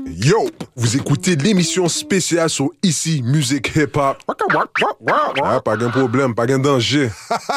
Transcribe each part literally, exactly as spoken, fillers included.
Yo, vous écoutez l'émission spéciale sur Ici Musique Hip Hop. Ah, pas de problème, pas de danger.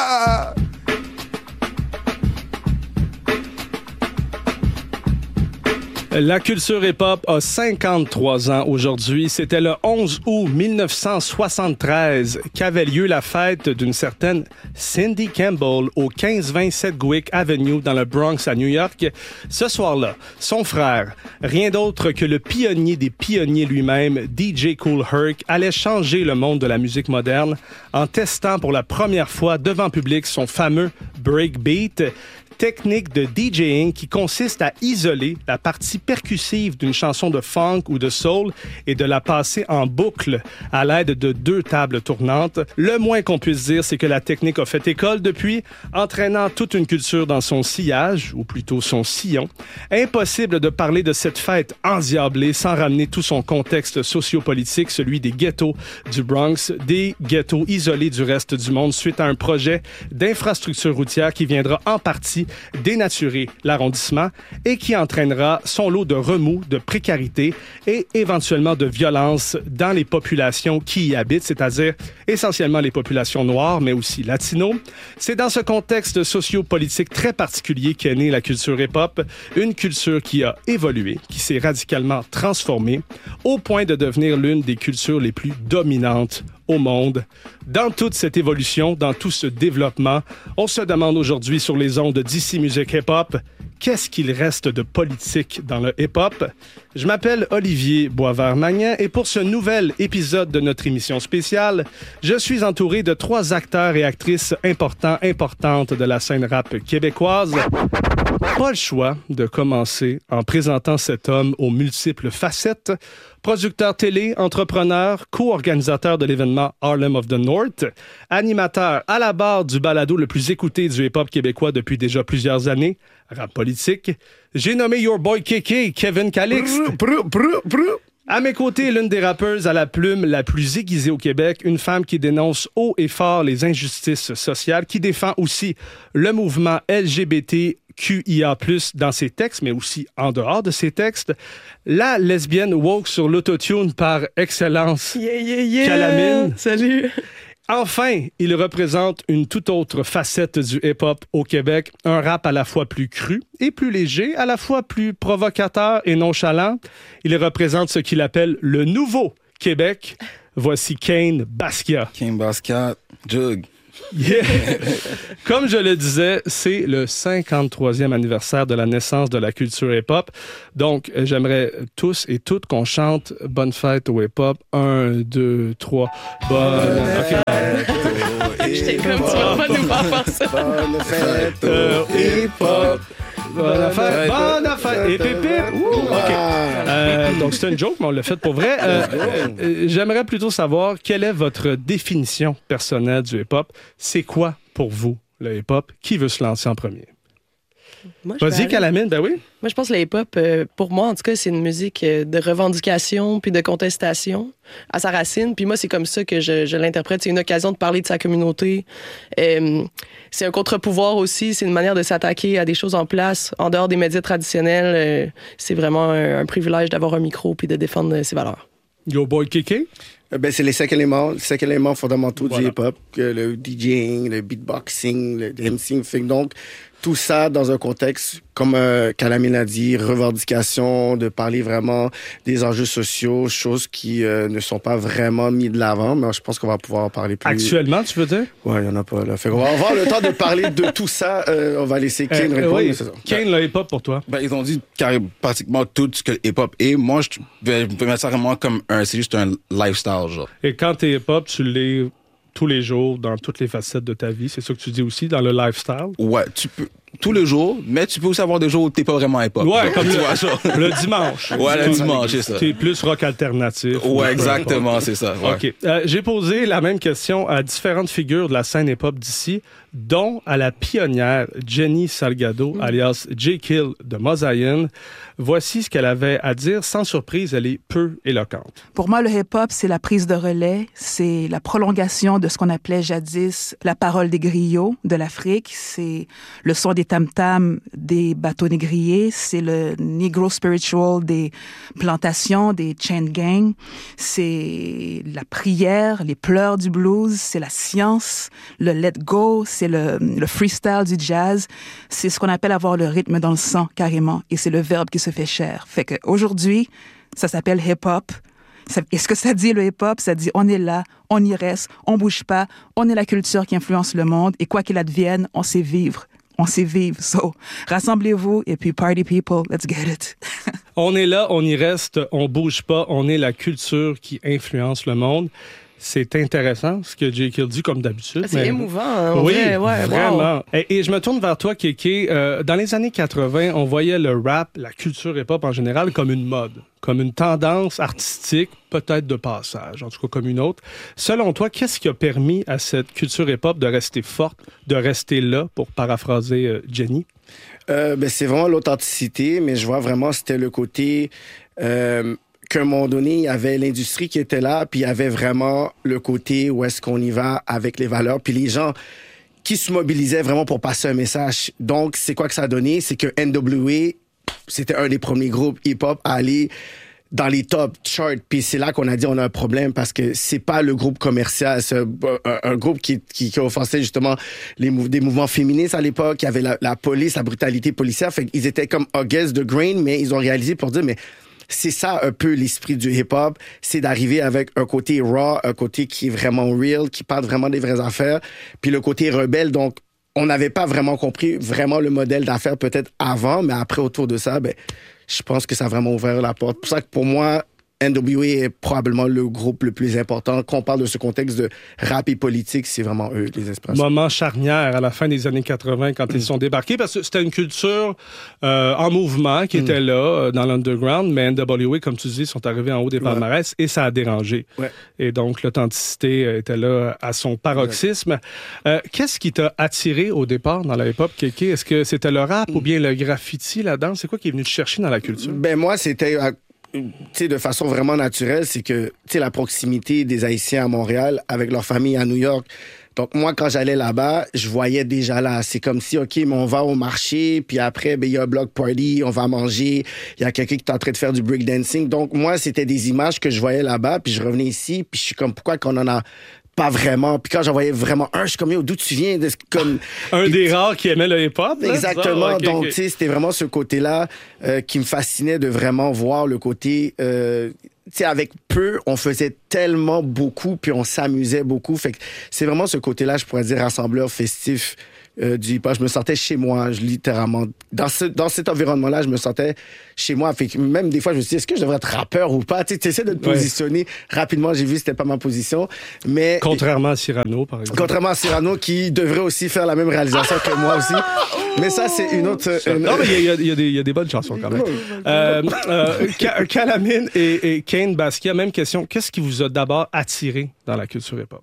La culture hip-hop a cinquante-trois ans aujourd'hui. C'était le onze août mille neuf cent soixante-treize qu'avait lieu la fête d'une certaine Cindy Campbell au quinze vingt Sedgwick Avenue dans le Bronx à New York. Ce soir-là, son frère, rien d'autre que le pionnier des pionniers lui-même, D J Kool Herc, allait changer le monde de la musique moderne en testant pour la première fois devant public son fameux breakbeat, technique de DJing qui consiste à isoler la partie percussive d'une chanson de funk ou de soul et de la passer en boucle à l'aide de deux tables tournantes. Le moins qu'on puisse dire, c'est que la technique a fait école depuis, entraînant toute une culture dans son sillage, ou plutôt son sillon. Impossible de parler de cette fête endiablée sans ramener tout son contexte sociopolitique, celui des ghettos du Bronx, des ghettos isolés du reste du monde suite à un projet d'infrastructure routière qui viendra en partie dénaturer l'arrondissement et qui entraînera son lot de remous, de précarité et éventuellement de violence dans les populations qui y habitent, c'est-à-dire essentiellement les populations noires, mais aussi latinos. C'est dans ce contexte socio-politique très particulier qu'est née la culture hip-hop, une culture qui a évolué, qui s'est radicalement transformée, au point de devenir l'une des cultures les plus dominantes au monde. Dans toute cette évolution, dans tout ce développement, on se demande aujourd'hui sur les ondes d'Ici Musique Hip Hop, qu'est-ce qu'il reste de politique dans le hip-hop? Je m'appelle Olivier Boisvert-Magnan et pour ce nouvel épisode de notre émission spéciale, je suis entouré de trois acteurs et actrices importants, importantes de la scène rap québécoise. Pas le choix de commencer en présentant cet homme aux multiples facettes. Producteur télé, entrepreneur, co-organisateur de l'événement Harlem of the North, animateur à la barre du balado le plus écouté du hip-hop québécois depuis déjà plusieurs années, rap politique. J'ai nommé Your Boy Kéké, Kevin Calixte. Brr, brr, brr. À mes côtés, l'une des rappeuses à la plume la plus aiguisée au Québec, une femme qui dénonce haut et fort les injustices sociales, qui défend aussi le mouvement L G B T Q I A plus, dans ses textes, mais aussi en dehors de ses textes. La lesbienne woke sur l'autotune par excellence, yeah, yeah, yeah. Calamine. Salut! Enfin, il représente une toute autre facette du hip-hop au Québec, un rap à la fois plus cru et plus léger, à la fois plus provocateur et nonchalant. Il représente ce qu'il appelle le nouveau Québec. Voici Kane Basquiat. Kane Basquiat, Jug. Yeah. Comme je le disais, c'est le cinquante-troisième anniversaire de la naissance de la culture hip-hop. Donc, j'aimerais tous et toutes qu'on chante « Bonne fête au hip-hop ». Un, deux, trois. Bonne fête au hip-hop. J'étais comme, tu vas pas nous faire ça. Bonne fête au hip-hop. Bonne affaire, bonne affaire. Et pépip. OK. Euh, donc, c'est une joke, mais on l'a fait pour vrai. Euh, euh, j'aimerais plutôt savoir quelle est votre définition personnelle du hip-hop. C'est quoi pour vous le hip-hop? Qui veut se lancer en premier? Moi, je Vas-y, Calamine, ben oui. Moi, je pense que le hip-hop, euh, pour moi, en tout cas, c'est une musique euh, de revendication puis de contestation à sa racine. Puis moi, c'est comme ça que je, je l'interprète. C'est une occasion de parler de sa communauté. Euh, c'est un contre-pouvoir aussi. C'est une manière de s'attaquer à des choses en place, en dehors des médias traditionnels. Euh, c'est vraiment un, un privilège d'avoir un micro puis de défendre euh, ses valeurs. Yo boy Kéké? Ben, c'est les cinq éléments, les cinq éléments fondamentaux Voilà. du hip-hop, que le DJing, le beatboxing, le MCing. Fait que donc, tout ça dans un contexte, comme euh, Calamine a dit, revendication, de parler vraiment des enjeux sociaux, choses qui euh, ne sont pas vraiment mis de l'avant, mais je pense qu'on va pouvoir en parler plus. Actuellement, tu veux dire? Ouais, il n'y en a pas, là. Fait qu'on va avoir le temps de parler de tout ça. Euh, on va laisser Kane Euh, répondre. oui. mais c'est ça. Kane, le hip-hop pour toi? Ben, ils ont dit carrément pratiquement tout ce que le hip-hop est. Moi, je vais je vais mettre ça vraiment comme un, c'est juste un lifestyle, genre. Et quand t'es hip-hop, tu l'es tous les jours, dans toutes les facettes de ta vie. C'est ça que tu dis aussi, dans le lifestyle? Ouais, tu peux, tous les jours, mais tu peux aussi avoir des jours où t'es pas vraiment hip-hop. Ouais, genre, comme tu le, vois, genre. le dimanche. Ouais, le dimanche, c'est ça. T'es plus rock alternatif. Ouais, exactement, c'est ça. Ouais. OK. Euh, j'ai posé la même question à différentes figures de la scène hip-hop d'ici, dont à la pionnière Jenny Salgado, mm. alias J. Kill de Mosaïen. Voici ce qu'elle avait à dire. Sans surprise, elle est peu éloquente. Pour moi, le hip-hop, c'est la prise de relais, c'est la prolongation de ce qu'on appelait jadis la parole des griots de l'Afrique, c'est le son des des tam-tams des bateaux négriers, c'est le Negro Spiritual des plantations, des chain gangs, c'est la prière, les pleurs du blues, c'est la science, le let go, c'est le, le freestyle du jazz, c'est ce qu'on appelle avoir le rythme dans le sang, carrément, et c'est le verbe qui se fait chair. Fait qu'aujourd'hui, ça s'appelle hip-hop. Ça, et ce que ça dit, le hip-hop, ça dit on est là, on y reste, on bouge pas, on est la culture qui influence le monde, et quoi qu'il advienne, on sait vivre. On sait vivre. So, rassemblez-vous et puis party people, let's get it. On est là, on y reste, on bouge pas, on est la culture qui influence le monde. C'est intéressant ce que J. Kill dit, comme d'habitude. C'est mais... émouvant. Hein, oui, vrai, ouais, vraiment. Wow. Et, et je me tourne vers toi, Kéké. Euh, dans les années quatre-vingt, on voyait le rap, la culture hip-hop en général, comme une mode, comme une tendance artistique, peut-être de passage, en tout cas comme une autre. Selon toi, qu'est-ce qui a permis à cette culture hip-hop de rester forte, de rester là, pour paraphraser euh, Jenny? Euh, ben, c'est vraiment l'authenticité, mais je vois vraiment c'était le côté... Euh, qu'à un moment donné, il y avait l'industrie qui était là, puis il y avait vraiment le côté où est-ce qu'on y va avec les valeurs, puis les gens qui se mobilisaient vraiment pour passer un message. Donc, c'est quoi que ça a donné? C'est que N W A, c'était un des premiers groupes hip-hop à aller dans les top charts, puis c'est là qu'on a dit on a un problème parce que c'est pas le groupe commercial, c'est un, un, un groupe qui, qui, qui offensait justement les mou- des mouvements féministes à l'époque, il y avait la, la police, la brutalité policière, fait qu'ils étaient comme against the grain, mais ils ont réalisé pour dire mais c'est ça un peu l'esprit du hip-hop, c'est d'arriver avec un côté raw, un côté qui est vraiment real, qui parle vraiment des vraies affaires, puis le côté rebelle. Donc, on n'avait pas vraiment compris vraiment le modèle d'affaires peut-être avant, mais après, autour de ça, ben, je pense que ça a vraiment ouvert la porte. C'est pour ça que pour moi, N W A est probablement le groupe le plus important. Quand on parle de ce contexte de rap et politique, c'est vraiment eux, les inspirations. Moment charnière à la fin des années quatre-vingt quand mm. ils sont débarqués, parce que c'était une culture euh, en mouvement qui mm. était là, euh, dans l'underground, mais N W A, comme tu dis, sont arrivés en haut des palmarès ouais. et ça a dérangé. Ouais. Et donc, l'authenticité était là à son paroxysme. Euh, qu'est-ce qui t'a attiré au départ dans la hip-hop, Kéké? Est-ce que c'était le rap mm. ou bien le graffiti là-dedans? C'est quoi qui est venu te chercher dans la culture? Ben moi, c'était... À... Tu sais, de façon vraiment naturelle, c'est que, tu sais, la proximité des Haïtiens à Montréal avec leur famille à New York. Donc, moi, quand j'allais là-bas, je voyais déjà là. C'est comme si, OK, mais on va au marché, puis après, ben, il y a un block party, on va manger, il y a quelqu'un qui est en train de faire du breakdancing. Donc, moi, c'était des images que je voyais là-bas, puis je revenais ici, puis je suis comme, pourquoi qu'on en a pas vraiment? Puis quand j'en voyais vraiment un, je suis comme, yo, d'où tu viens? De, comme... un des rares qui aimait le hip-hop. Là, exactement. ça? Okay, donc, okay. tu sais, c'était vraiment ce côté-là euh, qui me fascinait de vraiment voir le côté... Euh, tu sais, avec peu, on faisait tellement beaucoup, puis on s'amusait beaucoup. Fait que c'est vraiment ce côté-là, je pourrais dire, rassembleur festif euh, du hip-hop. Je me sentais chez moi, je, littéralement. Dans, ce, dans cet environnement-là, je me sentais chez moi. Fait que même des fois, je me suis dit, est-ce que je devrais être rappeur ou pas? Tu sais, essaies de te positionner. Ouais. Rapidement, j'ai vu que c'était pas ma position. Mais contrairement à Cyrano, par exemple. Contrairement à Cyrano, qui devrait aussi faire la même réalisation que moi aussi. Mais ça, c'est une autre... Une... Non, mais il y, y, y, y a des bonnes chansons quand même. euh, euh, Calamine et, et Kane Basquiat, même question. Qu'est-ce qui vous a d'abord attiré dans la culture hip-hop?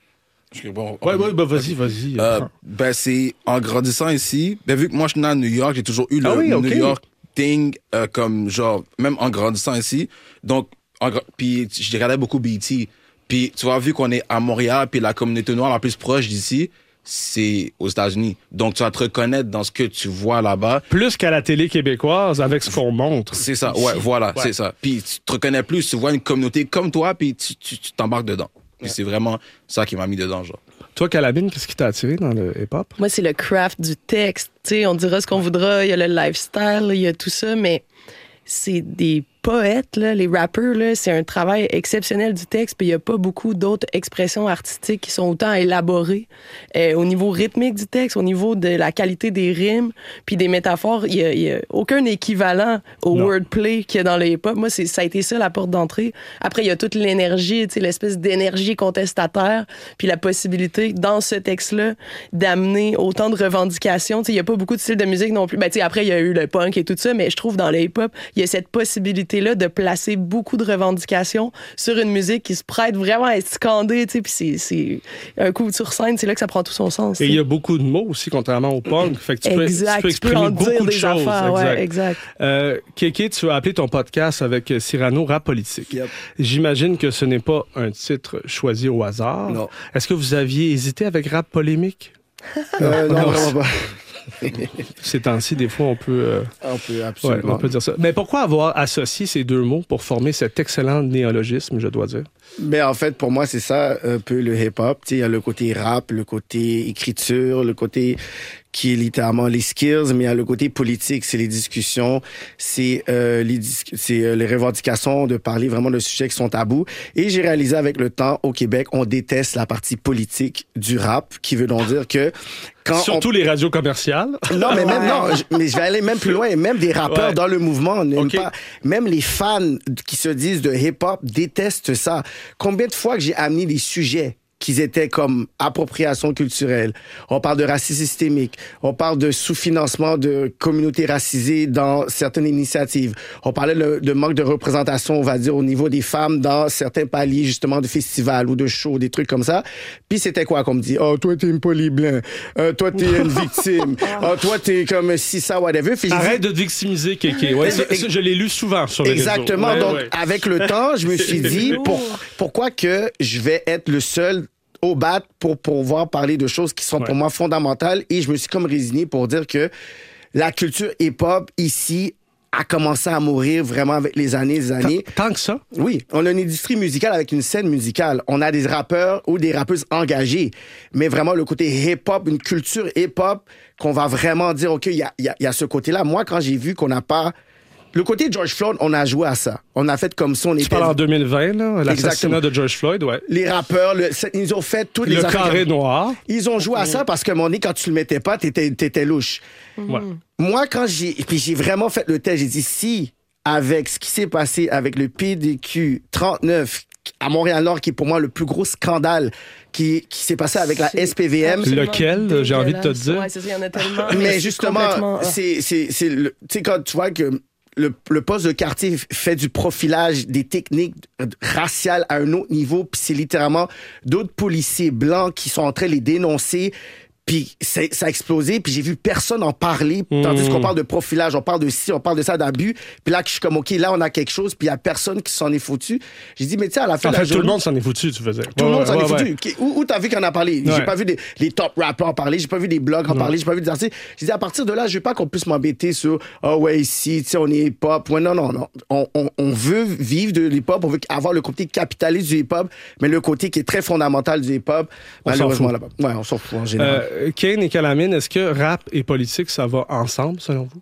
Bon, ouais, ouais, ben vas-y, vas-y. Euh, ben, c'est en grandissant ici, ben, vu que moi je suis né à New York, j'ai toujours eu le ah oui, okay. New York thing, euh, comme genre, même en grandissant ici. Donc, puis je regardais beaucoup B E T. Puis, tu vois, vu qu'on est à Montréal, puis la communauté noire la plus proche d'ici, c'est aux États-Unis. Donc, tu vas te reconnaître dans ce que tu vois là-bas. Plus qu'à la télé québécoise, avec ce qu'on montre. C'est ça, ouais, voilà, ouais. c'est ça. Puis, tu te reconnais plus, tu vois une communauté comme toi, puis tu, tu, tu t'embarques dedans. Puis, ouais. c'est vraiment ça qui m'a mis dedans, genre. Toi, Calamine, qu'est-ce qui t'a attiré dans le hip-hop? Moi, c'est le craft du texte. Tu sais, on dira ce qu'on voudra, il y a le lifestyle, il y a tout ça, mais c'est des poètes, là, les rappers, là, c'est un travail exceptionnel du texte, puis il n'y a pas beaucoup d'autres expressions artistiques qui sont autant élaborées euh, au niveau rythmique du texte, au niveau de la qualité des rimes, puis des métaphores. Il n'y a, a aucun équivalent au non. wordplay qu'il y a dans le hip-hop. Moi, c'est, ça a été ça, la porte d'entrée. Après, il y a toute l'énergie, tu sais, l'espèce d'énergie contestataire, puis la possibilité, dans ce texte-là, d'amener autant de revendications. Tu sais, il n'y a pas beaucoup de styles de musique non plus. Ben, tu sais, après, il y a eu le punk et tout ça, mais je trouve dans le hip-hop, il y a cette possibilité là de placer beaucoup de revendications sur une musique qui se prête vraiment à être scandée, tu sais, puis c'est, c'est un coup sur scène, c'est là que ça prend tout son sens. Et il y a beaucoup de mots aussi, contrairement au punk, fait que tu peux, exact, tu peux exprimer tu peux beaucoup de des choses. Affaires, exact. Ouais, exact. Euh, Kéké, tu as appelé ton podcast avec Cyrano Rap Politique. Yep. J'imagine que ce n'est pas un titre choisi au hasard. Non. Est-ce que vous aviez hésité avec Rap Polémique? Euh, non, non, vraiment pas. Ces temps-ci, des fois, on peut... Euh... On peut absolument. Ouais, on peut dire ça. Mais pourquoi avoir associé ces deux mots pour former cet excellent néologisme, je dois dire? Ben, en fait, pour moi, c'est ça, un peu le hip-hop. Tu sais, il y a le côté rap, le côté écriture, le côté qui est littéralement les skills, mais il y a le côté politique, c'est les discussions, c'est euh, les dis- c'est euh, les revendications de parler vraiment de sujets qui sont tabous. Et j'ai réalisé avec le temps, au Québec, on déteste la partie politique du rap, qui veut donc dire que quand Surtout on... les radios commerciales. Non, mais même non, je, mais je vais aller même plus loin. Même des rappeurs Ouais. dans le mouvement n'aiment Okay. pas. Même les fans qui se disent de hip-hop détestent ça. Combien de fois que j'ai amené des sujets qu'ils étaient comme appropriation culturelle. On parle de racisme systémique. On parle de sous-financement de communautés racisées dans certaines initiatives. On parlait de, de manque de représentation, on va dire, au niveau des femmes dans certains paliers, justement, de festivals ou de shows, des trucs comme ça. Puis c'était quoi qu'on me dit? Oh, toi, t'es une polyblanc. Euh, toi, t'es une victime. Oh, toi, t'es comme si ça, whatever. Puis Arrête dit... de te victimiser, Kéké. Ouais, c'est, c'est, je l'ai lu souvent sur les Exactement. réseaux. Donc, Ouais, ouais. avec le temps, je me suis dit, pour, pourquoi que je vais être le seul au bat pour pouvoir parler de choses qui sont Ouais. pour moi fondamentales, et je me suis comme résigné pour dire que la culture hip-hop ici a commencé à mourir vraiment avec les années les années. Tant que ça? Oui, on a une industrie musicale avec une scène musicale. On a des rappeurs ou des rappeuses engagés, mais vraiment le côté hip-hop, une culture hip-hop qu'on va vraiment dire, OK, il y a, y a, y a ce côté-là. Moi, quand j'ai vu qu'on n'a pas... Le côté George Floyd, on a joué à ça. On a fait comme si on Tu était... parles en deux mille vingt, là, l'assassinat Exactement. de George Floyd, ouais. Les rappeurs, le, ils ont fait toutes les Le affaires- carré noir. Ils ont joué à ça parce que, à un moment donné, quand tu le mettais pas, t'étais, t'étais louche. Ouais. Moi, quand j'ai, puis j'ai vraiment fait le test, j'ai dit, si, avec ce qui s'est passé avec le P D Q trente-neuf à Montréal-Nord, qui est pour moi le plus gros scandale qui, qui s'est passé avec la C'est S P V M. absolument Lequel, j'ai envie de te dégueulasse. dire? Ouais, c'est ça, il y en a tellement. Mais c'est justement, complètement- ah. c'est, c'est, c'est le, tu sais, quand tu vois que le, le poste de quartier fait du profilage des techniques raciales à un autre niveau, puis c'est littéralement d'autres policiers blancs qui sont en train de les dénoncer. Puis c'est- ça a explosé, puis j'ai vu personne en parler, tandis Mmh. qu'on parle de profilage, on parle de ci, on parle de ça, d'abus. Puis là, je suis comme, OK, là, on a quelque chose, puis il y a personne qui s'en est foutu. J'ai dit, mais tu sais, à la fin En de la fait, tout le journée... monde s'en est foutu, tu faisais. Tout le monde s'en est ouais, foutu. ouais. Qui- Où, où t'as vu qu'on a parlé? Ouais. J'ai pas vu des, les top rappers en parler, j'ai pas vu des blogs en Ouais. parler, j'ai pas vu des artistes. J'ai dit, à partir de là, je veux pas qu'on puisse m'embêter sur, ah oh ouais, ici, tu sais, on est hip-hop. Ouais, non, non, non. On, on, on veut vivre de l'hip-hop, on veut avoir le côté capitaliste du hip-hop, mais le côté qui est très fondamental du hip-hop, On s'en malheureusement, fout. là-bas. Ouais, on s'en fout en général. Euh, Kane et Calamine, est-ce que rap et politique, ça va ensemble, selon vous?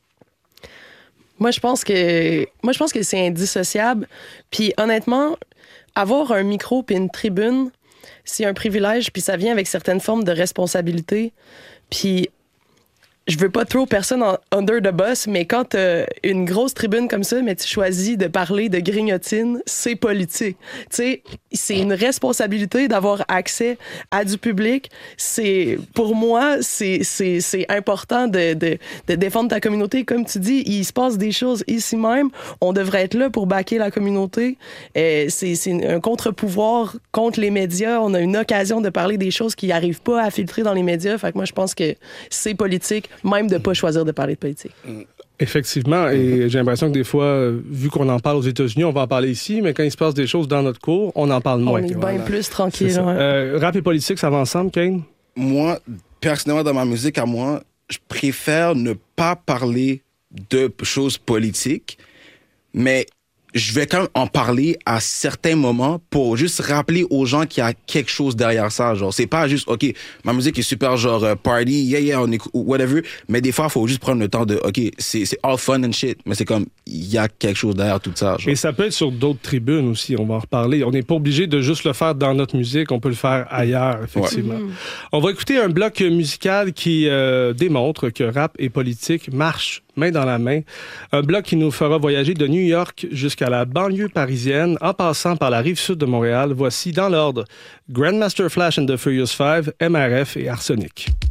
Moi, je pense que moi, je pense que c'est indissociable. Puis honnêtement, avoir un micro puis une tribune, c'est un privilège, puis ça vient avec certaines formes de responsabilité. Puis je veux pas trop personne en under the bus, mais quand t'as une grosse tribune comme ça, mais tu choisis de parler de grignotine, c'est politique. Tu sais, c'est une responsabilité d'avoir accès à du public. C'est, pour moi, c'est, c'est, c'est important de, de, de défendre ta communauté. Comme tu dis, il se passe des choses ici même. On devrait être là pour backer la communauté. Euh, c'est, c'est un contre-pouvoir contre les médias. On a une occasion de parler des choses qui n'arrivent pas à filtrer dans les médias. Fait que moi, je pense que c'est politique, même de pas choisir de parler de politique. Effectivement, et j'ai l'impression que des fois, euh, vu qu'on en parle aux États-Unis, on va en parler ici, mais quand il se passe des choses dans notre cours, on en parle On moins. est bien voilà. plus C'est tranquille. ça. Ouais. Euh, rap et politique, ça va ensemble, Kane? Moi, personnellement, dans ma musique, à moi, je préfère ne pas parler de choses politiques, mais je vais quand même en parler à certains moments pour juste rappeler aux gens qu'il y a quelque chose derrière ça. Genre, c'est pas juste, OK, ma musique est super genre euh, party, yeah, yeah, on écoute, whatever, mais des fois, il faut juste prendre le temps de, OK, c'est, c'est all fun and shit, mais c'est comme, il y a quelque chose derrière tout ça. Genre. Et ça peut être sur d'autres tribunes aussi, on va en reparler. On n'est pas obligé de juste le faire dans notre musique, on peut le faire ailleurs, effectivement. Mm-hmm. On va écouter un bloc musical qui euh, démontre que rap et politique marchent main dans la main. Un bloc qui nous fera voyager de New York jusqu'à la banlieue parisienne en passant par la rive sud de Montréal. Voici dans l'ordre Grandmaster Flash and the Furious Five, M R F et Arsenic.